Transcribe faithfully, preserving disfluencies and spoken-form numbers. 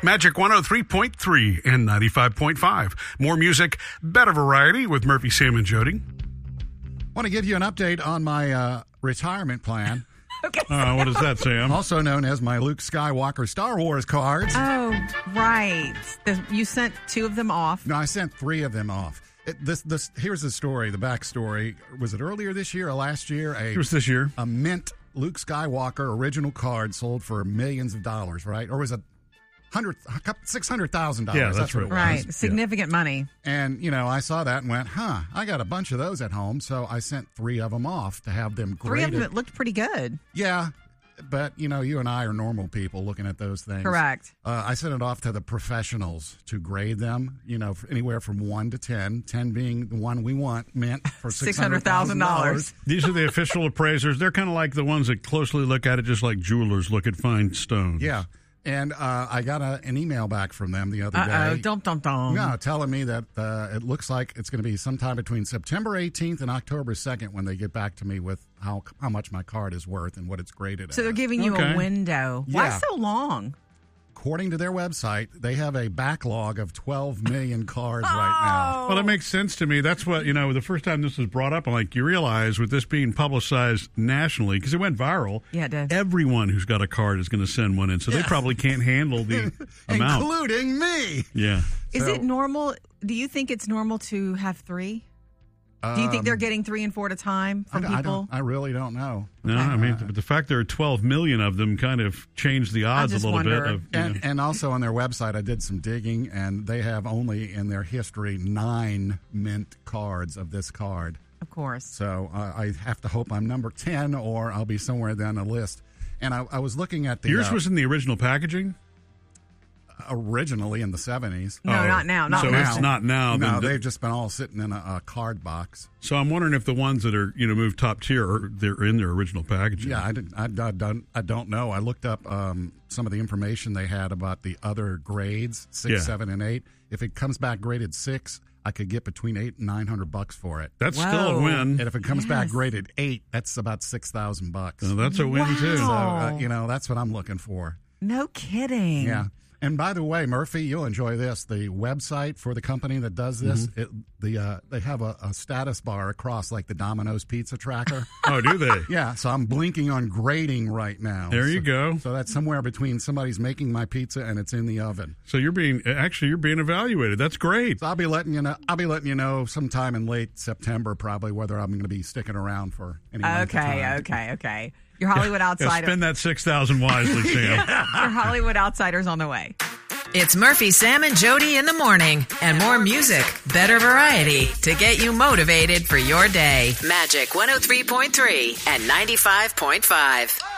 Magic one oh three point three and ninety-five point five. More music, better variety with Murphy, Sam, and Jody. Want to give you an update on my uh, retirement plan. Okay. Uh, what is that, Sam? Also known as my Luke Skywalker Star Wars cards. Oh, right. The, you sent two of them off. No, I sent three of them off. It, this, this, here's the story, the backstory. Was it earlier this year or last year? A, It was this year. A mint Luke Skywalker original card sold for millions of dollars, right? Or was it hundred, six hundred thousand dollars? Yeah, that's, that's what right. it was. Right. Significant yeah. money. And, you know, I saw that and went, huh, I got a bunch of those at home. So I sent three of them off to have them graded. Three of them that looked pretty good. Yeah. But, you know, you and I are normal people looking at those things. Correct. Uh, I sent it off to the professionals to grade them, you know, anywhere from one to ten, ten being the one we want, mint for six hundred thousand dollars. These are the official appraisers. They're kind of like the ones that closely look at it, just like jewelers look at fine stones. Yeah. And uh, I got a, an email back from them the other Uh-oh. day. Dum, dum, dum. No, telling me that uh, it looks like it's going to be sometime between September eighteenth and October second when they get back to me with how how much my card is worth and what it's graded So as. they're giving you Okay. a window. Why Yeah. so long? According to their website, they have a backlog of twelve million cards right now. Well, that makes sense to me. That's what, you know, the first time this was brought up, I'm like, you realize with this being publicized nationally, because it went viral, Yeah, it did. everyone who's got a card is going to send one in. So they probably can't handle the amount. Including me. Yeah. Is So- it normal? Do you think it's normal to have three? Do you think they're getting three and four at a time I, from don't- I people? don't. I really don't know. No, I mean, but the fact there are twelve million of them kind of changed the odds a just little wonder. bit. Of, you know. And, and also on their website, I did some digging, and they have only in their history nine mint cards of this card. Of course. So uh, I have to hope I'm number ten, or I'll be somewhere down the list. And I, I was looking at the Yours uh, was in the original packaging? originally in the seventies. No, Oh, not now. Not so now. it's not now. No, then the- they've just been all sitting in a, a card box. so I'm wondering if the ones that are, you know, moved top tier, are, they're in their original packaging. Yeah, I, didn't, I, I, don't, I don't know. I looked up um, some of the information they had about the other grades, six, Yeah. seven, and eight. If it comes back graded six, I could get between eight and nine hundred bucks for it. That's Whoa. still a win. And if it comes back Yes. graded eight, that's about six thousand bucks. So that's a win, too. So, Wow. uh, you know, that's what I'm looking for. No kidding. Yeah. And by the way, Murphy, you'll enjoy this. The website for the company that does this, Mm-hmm. it, the uh, they have a, a status bar across like the Domino's pizza tracker. Oh, do they? Yeah, so I'm blinking on grading right now. There you So- go. So that's somewhere between somebody's making my pizza and it's in the oven. So you're being, actually, you're being evaluated. That's great. So I'll be letting you know. I'll be letting you know sometime in late September, probably, whether I'm going to be sticking around for any length of Okay, time. okay, okay. Your Hollywood Yeah, outsider. spend that six thousand wisely, Sam. Your Hollywood outsiders on the way. It's Murphy, Sam, and Jody in the morning. And more music, better variety to get you motivated for your day. Magic one oh three point three and ninety-five point five.